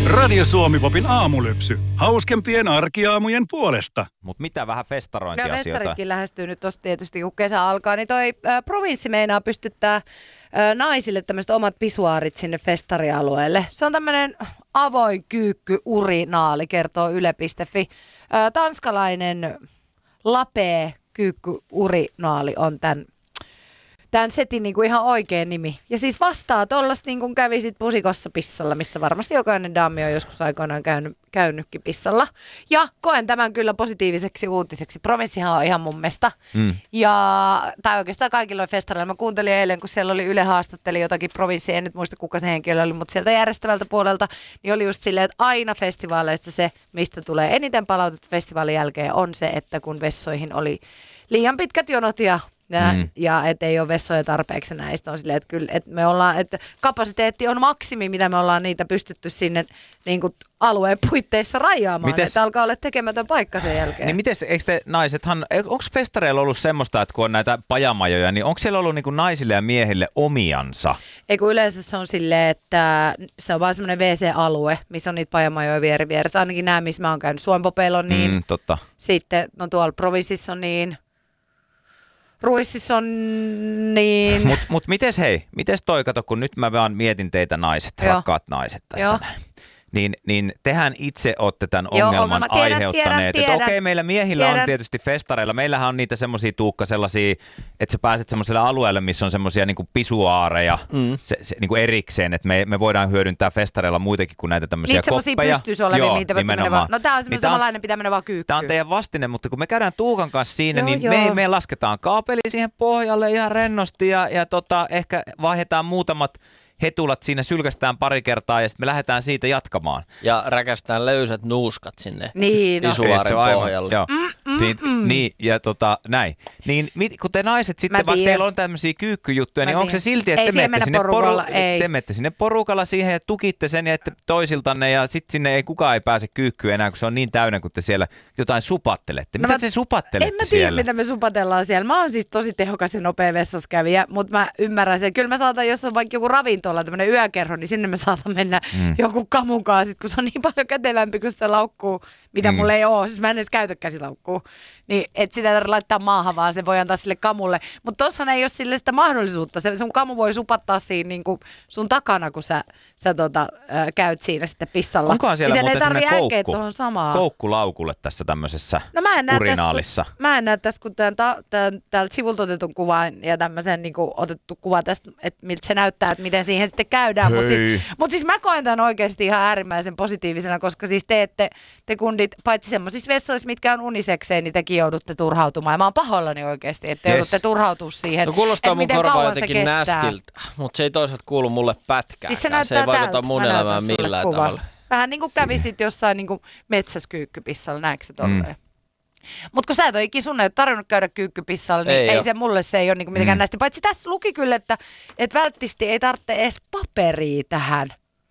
Radio Suomi-popin aamulypsy. Hauskempien arkiaamujen puolesta. Mutta mitä vähän festarointiasioita? Ja festaritkin lähestyy nyt tosta tietysti, kun kesä alkaa, niin toi provinssi meinaa pystyttää naisille tämmöiset omat pisuaarit sinne festarialueelle. Se on tämmöinen avoin kyykkyurinaali, kertoo yle.fi. Tanskalainen lapee kyykkyurinaali on tämän setin niin kuin ihan oikea nimi. Ja siis vastaa tollasta niin kuin kävisit pusikossa pissalla, missä varmasti jokainen daami on joskus aikoinaan käynytkin pissalla. Ja koen tämän kyllä positiiviseksi uutiseksi. Provinssihan on ihan mun mesta. Tai oikeastaan kaikilla festareilla. Mä kuuntelin eilen, kun siellä oli Yle haastatteli jotakin provinssia, en nyt muista kuka se henkilö oli, mutta sieltä järjestävältä puolelta, niin oli just silleen, että aina festivaaleista se, mistä tulee eniten palautetta festivaalin jälkeen, on se, että kun vessoihin oli liian pitkät jonot ja et ei ole vessoja tarpeeksi näistä. On silleen, että kyllä, että me ollaan, että kapasiteetti on maksimi, mitä me ollaan niitä pystytty sinne niin kuin alueen puitteissa rajaamaan. Että alkaa olla tekemätön paikka sen jälkeen. Niin mites, eikö te naisethan, onko festareilla ollut semmoista, että kun on näitä pajamajoja, niin onko siellä ollut niin kuin naisille ja miehille omiansa? Ei kun yleensä se on silleen, että se on vaan semmoinen WC-alue, missä on niitä pajamajoja vieressä. Ainakin nämä, missä mä oon käynyt. Suompopeilla on niin. Totta. Sitten, no tuolla provinssissa on niin. Ruississa on niin. Mut mites toi, kato, kun nyt mä vaan mietin teitä naiset, rakkaat naiset tässä näin. Niin tehän itse olette tämän ongelman aiheuttaneet. Että okei, meillä miehillä on tietysti festareilla. Meillähän on niitä semmosia Tuukka sellaisia, että sä pääset semmoiselle alueelle, missä on semmosia niinku pisuaareja niinku erikseen. Että me voidaan hyödyntää festareilla muitakin kuin näitä tämmöisiä koppeja. Niitä semmosia pystyys olevia, niitä voi mennä vaan. No tää on semmoinen samanlainen, pitää mennä vaan kyykkyyn. Tää on teidän vastine, mutta kun me käydään Tuukan kanssa siinä, niin me lasketaan kaapeli siihen pohjalle ihan rennosti ja ehkä vaihdetaan muutamat hetulat siinä, sylkästään pari kertaa ja sitten me lähdetään siitä jatkamaan. Ja räkästään löysät nuuskat sinne pisuaarin pohjalle. Niin, ja näin. Niin kun te naiset sitten, vaikka teillä on tämmöisiä kyykkyjuttuja, niin onko se silti, että te menette sinne porukalla siihen ja tukitte sen ja ette toisiltanne ja sitten sinne kukaan ei pääse kyykkyyn enää, kun se on niin täynnä, kun te siellä jotain supattelette. Mitä te supattelette siellä? En mä tiedä, mitä me supatellaan siellä. Mä oon siis tosi tehokas ja nopea vessaskävijä, mutta mä ymmärrän sen. Kyllä mä saatan, jos on vaikka joku ravintola, tämmöinen yökerho, niin sinne mä saatan mennä joku kamunkaan, sit, kun se on niin paljon kätevämpi kuin sitä laukkuu, mitä mulla ei ole. Siis mä en edes käytä käsilaukkuu. Niin, et sitä ei tarvitse laittaa maahan, vaan se voi antaa sille kamulle. Mutta tossahan ei ole sille sitä mahdollisuutta. Sun kamu voi supattaa siinä niin kuin sun takana, kun sä käyt siinä sitten pissalla. Onkohan siellä niin muuten semmoinen koukku laukulle tässä tämmöisessä urinaalissa? Mä en näe tästä, kun täältä sivulta otetun kuvan ja tämmöisen niin kuin otettu kuva tästä, että miltä se näyttää, että miten siihen sitten käydään. Mutta siis mä koen tämän oikeasti ihan äärimmäisen positiivisena, koska siis te kundit, paitsi semmoisissa vessoissa, mitkä on unisekseen, niin tekin joudutte turhautumaan. Ja mä oon pahoillani oikeasti, että joudutte turhautua siihen, no, kuulostaa että mun korvaa jotenkin nästiltä, mutta se ei toisaalta kuulu mulle pätkään. Siis se ei vaikuta mun elämään millään tavalla. Vähän niin kuin kävisit jossain niin kuin metsäskyykkypissalla, näetkö se tolleen? Mutta kun sä et ole ikinä, sun ei ole tarvinnut käydä kyykkypissalla, niin ei se mulle se ei ole niin mitenkään näistä. Paitsi tässä luki kyllä, että välttämättä ei tarvitse edes paperia tähän.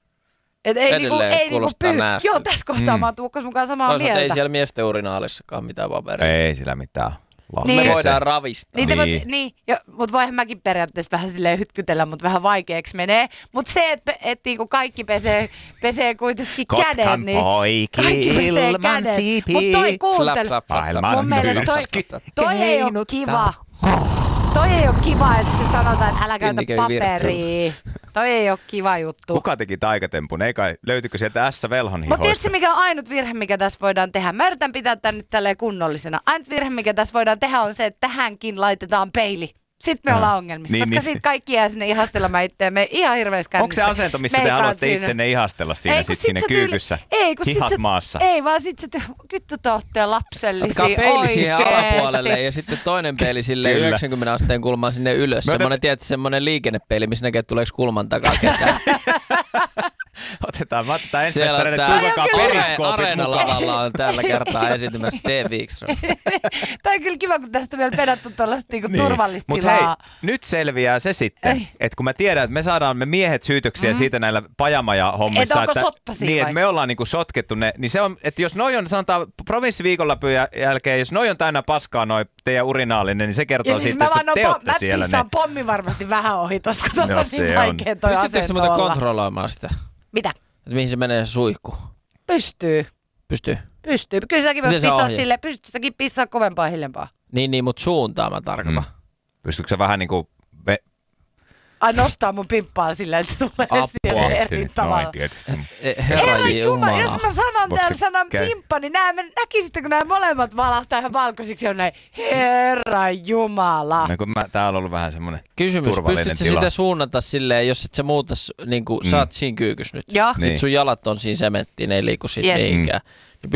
Edelleen kuulostaa näästiltä. Joo, tässä kohtaa mä oon Tuukkas mukaan samaa mieltä. Ei siellä miesten urinaalissakaan mitään paperia. Ei sillä mitään. Me voidaan ravistaa. Mutta voihan mäkin periaatteessa vähän silleen hytkytellä, mutta vähän vaikeaksi menee. Mutta se, että niinku kaikki pesee kuitenkin käden, niin kaikki pesee käden. Mutta toi kuuntele, mun mielestä toi ei ole kiva. Toi ei ole kiva, että se sanotaan, että älä käytä paperia. Toi ei ole kiva juttu. Kuka teki taikatempun? Ei kai, löytyykö sieltä S-velhon hihoista? Mutta tiedätkö, mikä on ainut virhe, mikä tässä voidaan tehdä? Mä yritän pitää tämän nyt tälleen kunnollisena. Ainut virhe, mikä tässä voidaan tehdä, on se, että tähänkin laitetaan peili. Sitten me ollaan ongelmissa, koska sitten kaikki jää sinne ihastelemaan itseämme ihan hirveästi kännissä. Onko se asento, missä te haluatte itsenne ihastella siinä siinä kyykyssä? Hihat maassa. Ei, vaan sitten kytty tohtia lapsellisia oikeesti. Peili siihen alapuolelle ja sitten toinen peili sille 90 asteen kulmaan sinne ylös. Semmoinen liikennepeili, missä näkee, että tuleeko kulman takaa ketään. Otetaan ensimmäistä Tuukakaa periskoopit mukaan. Areenalavalla on tällä kertaa esiintymässä T. Wikström. Tämä on kyllä kiva, kun tästä on vielä pedattu tuollaista turvallista tilaa. Mutta hei, nyt selviää se sitten, että kun mä tiedän, että me saadaan miehet syytöksiä siitä näillä pajamaja-hommissa. Että onko sotta siinä niin, että me ollaan niinku sotkettu ne. Niin se on, että jos noi on, sanotaan provinssiviikonlopun jälkeen, jos noi on täynnä paskaa noi teidän urinaalinen, niin se kertoo siitä, että te olette siellä. Mä pissaan pommi varmasti vähän ohi tosta, kun tuossa on niin vaikea toi asento olla. Pystyttekö muuten kontrolloimaan sitä? Mitä? Että mihin se menee se suihku? Pystyy. Pystyy. Kyllä säkin voit pissaa silleen. Pystyy säkin pissaa kovempaa hiljempaa. Niin, mutta suuntaan mä tarkoitan. Pystyykö se vähän niinku... nostaa mun pimppaa silleen, että se tulee siihen eri tavalla. Noin tietysti. Herra Jumala. Jos mä sanon tämän sanan pimppa, niin näkisitte, kun nämä molemmat valahtaa ihan valkoisiksi on näin. Herra Jumala. No, kun täällä on ollut vähän semmoinen kysymys, turvallinen pystytkö tila. sitä suunnata silleen, jos et sä muutas, niin kuin sä oot siinä kyykys nyt. Ja. Nyt sun jalat on siinä sementtiin, ei liiku siitä mihinkään. Niin